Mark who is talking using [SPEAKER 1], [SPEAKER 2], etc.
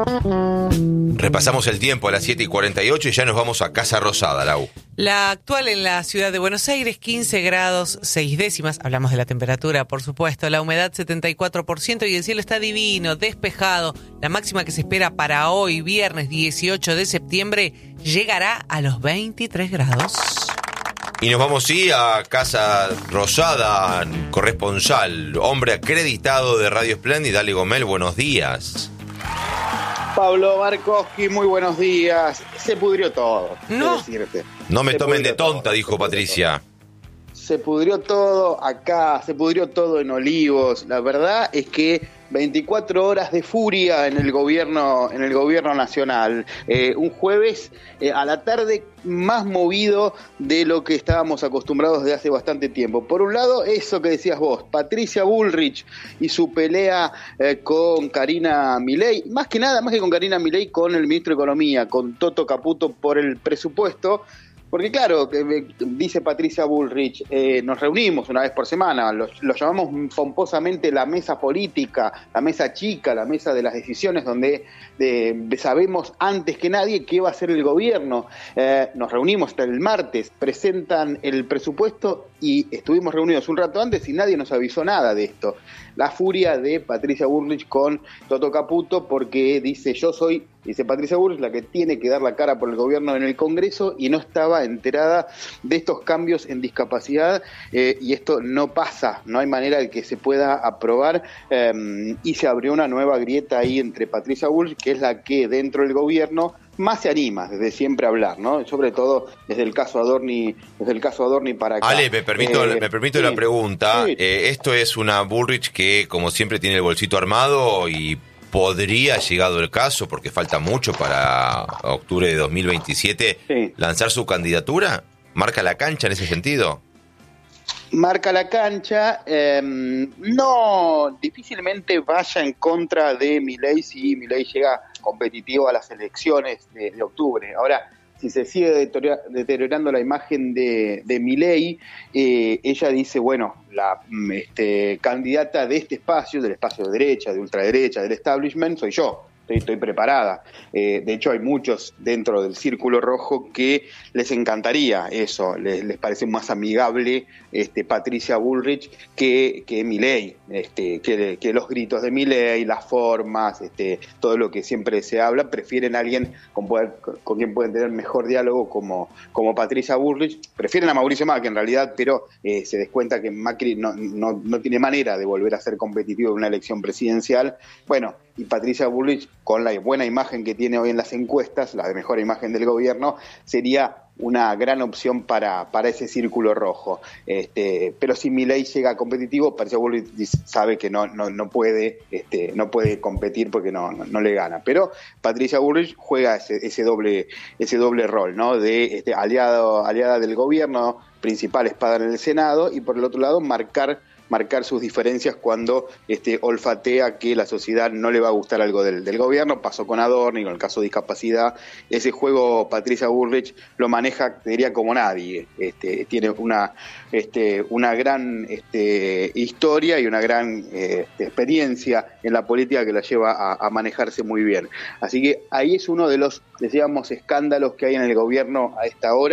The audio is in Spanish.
[SPEAKER 1] Repasamos el tiempo a las 7:48 y ya nos vamos a Casa Rosada, Lau.
[SPEAKER 2] La actual en la ciudad de Buenos Aires, 15 grados 6 décimas. Hablamos de la temperatura, por supuesto. La humedad 74% y el cielo está divino, despejado. La máxima que se espera para hoy, viernes 18 de septiembre, llegará a los 23 grados.
[SPEAKER 1] Y nos vamos, sí, a Casa Rosada, corresponsal, hombre acreditado de Radio Espléndida, Ale Gomel, buenos días.
[SPEAKER 3] Pablo Markowski, muy buenos días. Se pudrió todo,
[SPEAKER 2] no
[SPEAKER 3] decirte.
[SPEAKER 1] No me tomen de tonta, dijo Patricia.
[SPEAKER 3] Se pudrió todo acá, se pudrió todo en Olivos. La verdad es que 24 horas de furia en el gobierno nacional. Un jueves a la tarde más movido de lo que estábamos acostumbrados desde hace bastante tiempo. Por un lado, eso que decías vos, Patricia Bullrich y su pelea con Karina Milei, más que con Karina Milei, con el ministro de Economía, con Toto Caputo por el presupuesto. Porque claro, dice Patricia Bullrich, nos reunimos una vez por semana, lo llamamos pomposamente la mesa política, la mesa chica, la mesa de las decisiones, donde sabemos antes que nadie qué va a hacer el gobierno. Nos reunimos hasta el martes, presentan el presupuesto y estuvimos reunidos un rato antes y nadie nos avisó nada de esto. La furia de Patricia Bullrich con Toto Caputo, porque dice Patricia Bullrich, la que tiene que dar la cara por el gobierno en el Congreso y no estaba enterada de estos cambios en discapacidad, y esto no pasa, no hay manera de que se pueda aprobar, y se abrió una nueva grieta ahí entre Patricia Bullrich, que es la que dentro del gobierno más se anima desde siempre a hablar, ¿no? Sobre todo desde el caso Adorni para acá.
[SPEAKER 1] Ale, me permito la pregunta. Sí. Esto es una Bullrich que, como siempre, tiene el bolsito armado y podría, llegado el caso, porque falta mucho para octubre de 2027, sí, lanzar su candidatura. ¿Marca la cancha en ese sentido?
[SPEAKER 3] Marca la cancha, no, difícilmente vaya en contra de Milei si Milei llega competitivo a las elecciones de octubre. Ahora, si se sigue deteriorando la imagen de Milei, ella dice, bueno, la candidata de este espacio, del espacio de derecha, de ultraderecha, del establishment, soy yo. Estoy preparada. De hecho, hay muchos dentro del Círculo Rojo que les encantaría eso, les parece más amigable Patricia Bullrich que Milei, que los gritos de Milei, las formas, todo lo que siempre se habla. Prefieren a alguien con quien pueden tener mejor diálogo como Patricia Bullrich. Prefieren a Mauricio Macri en realidad, pero se descuenta que Macri no tiene manera de volver a ser competitivo en una elección presidencial. Bueno, y Patricia Bullrich, con la buena imagen que tiene hoy en las encuestas, la de mejor imagen del gobierno, sería una gran opción para ese Círculo Rojo. Pero si Milei llega competitivo, Patricia Bullrich sabe que no puede competir porque no le gana. Pero Patricia Bullrich juega ese doble rol, ¿no? De aliada del gobierno, principal espada en el Senado, y por el otro lado marcar sus diferencias cuando olfatea que la sociedad no le va a gustar algo del gobierno. Pasó con Adorni, con el caso de discapacidad. Ese juego Patricia Bullrich lo maneja, diría, como nadie. Tiene una gran historia y una gran experiencia en la política que la lleva a manejarse muy bien. Así que ahí es uno de los, decíamos, escándalos que hay en el gobierno a esta hora.